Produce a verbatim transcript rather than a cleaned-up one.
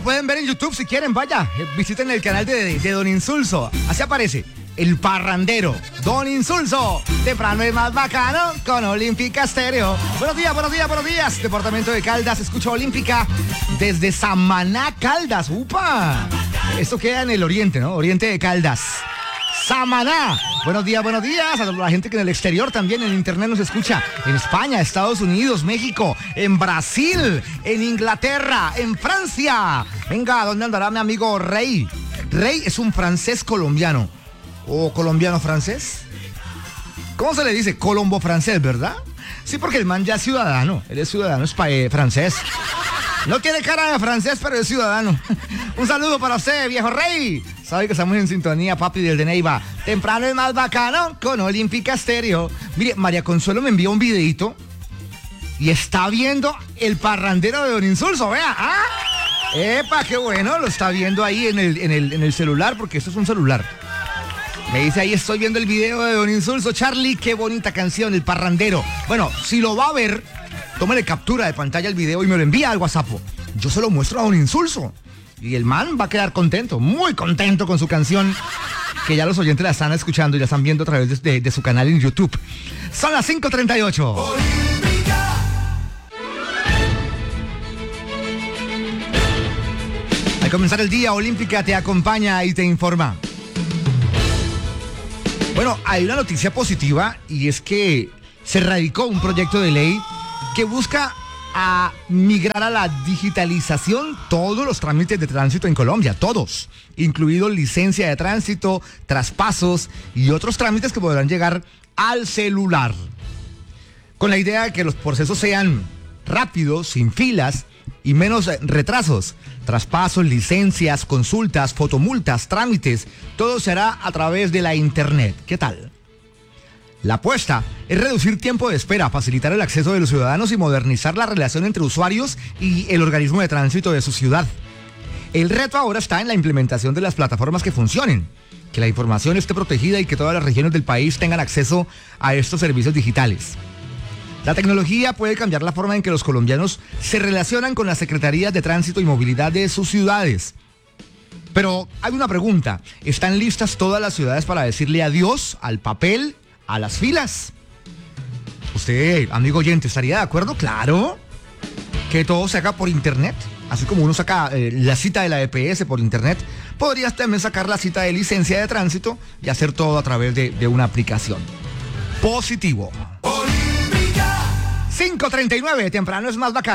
pueden ver en YouTube si quieren, vaya. Eh, visiten el canal de, de Don Insulso. Así aparece. El parrandero, Don Insulso. Temprano es más bacano con Olímpica Estéreo. Buenos días, buenos días, buenos días. Departamento de Caldas, escucha Olímpica desde Samaná, Caldas. ¡Upa! Esto queda en el oriente, ¿no? Oriente de Caldas. Samaná. Buenos días, buenos días a la gente que en el exterior también en internet nos escucha. En España, Estados Unidos, México, en Brasil, en Inglaterra, en Francia. Venga, ¿dónde andará mi amigo Rey? Rey es un francés colombiano. ¿O colombiano francés? ¿Cómo se le dice? Colombo francés, ¿verdad? Sí, porque el man ya es ciudadano. Él es ciudadano es pa- eh, francés. No tiene cara de francés, pero es ciudadano. Un saludo para usted, viejo Rey. Sabe que estamos en sintonía, papi, del de Neiva. Temprano es más bacano con Olímpica Estéreo. Mire, María Consuelo me envió un videito y está viendo el parrandero de Don Insulso, vea. ¿Ah? Epa, qué bueno, lo está viendo ahí en el, en el, en el celular, porque esto es un celular. Me dice ahí, estoy viendo el video de Don Insulso. Charlie, qué bonita canción, El Parrandero. Bueno, si lo va a ver, tómale captura de pantalla el video y me lo envía al WhatsApp. Yo se lo muestro a Don Insulso. Y el man va a quedar contento, muy contento con su canción, que ya los oyentes la están escuchando y la están viendo a través de, de, de su canal en YouTube. Son las cinco treinta y ocho. Olímpica. Al comenzar el día, Olímpica te acompaña y te informa. Bueno, hay una noticia positiva y es que se radicó un proyecto de ley que busca a migrar a la digitalización todos los trámites de tránsito en Colombia, todos, incluido licencia de tránsito, traspasos y otros trámites que podrán llegar al celular. Con la idea de que los procesos sean rápidos, sin filas y menos retrasos. Traspasos, licencias, consultas, fotomultas, trámites, todo será a través de la internet. ¿Qué tal? La apuesta es reducir tiempo de espera, facilitar el acceso de los ciudadanos y modernizar la relación entre usuarios y el organismo de tránsito de su ciudad. El reto ahora está en la implementación de las plataformas que funcionen, que la información esté protegida y que todas las regiones del país tengan acceso a estos servicios digitales. La tecnología puede cambiar la forma en que los colombianos se relacionan con las secretarías de tránsito y movilidad de sus ciudades. Pero hay una pregunta, ¿están listas todas las ciudades para decirle adiós al papel, a las filas? Usted, amigo oyente, ¿estaría de acuerdo? Claro, que todo se haga por internet. Así como uno saca eh, la cita de la E P S por internet, podrías también sacar la cita de licencia de tránsito y hacer todo a través de, de una aplicación. Positivo. cinco treinta y nueve, temprano es más bacano.